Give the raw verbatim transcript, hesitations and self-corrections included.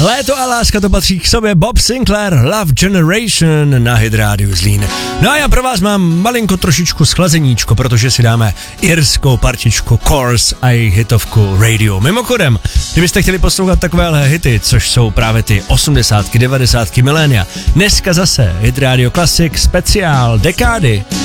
Léto a láska, to patří k sobě. Bob Sinclair, Love Generation na Hit Radio Zlín. No a já pro vás mám malinko trošičku schlazeníčko, protože si dáme irskou partičku Course a jejich hitovku Radio. Mimochodem, kdybyste chtěli poslouchat takovéhle hity, což jsou právě ty osmdesátky, devadesátky, milénia, dneska zase Hit Radio Classic speciál dekády.